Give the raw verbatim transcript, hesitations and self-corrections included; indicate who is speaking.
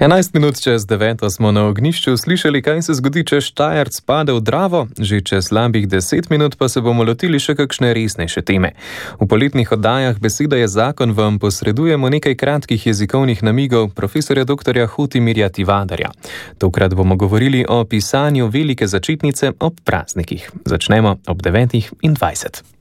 Speaker 1: enajst minut čez deveto smo na ognjišču slišali, kaj se zgodi, če Štajerc pade v Dravo, že čez slabih deset minut pa se bomo lotili še kakšne resnejše teme. V poletnih oddajah Beseda je zakon vam posredujemo nekaj kratkih jezikovnih namigov profesorja doktorja Hutimirja Tivadarja. Tokrat bomo govorili o pisanju velike začetnice ob praznikih. Začnemo ob devetih in dvajset.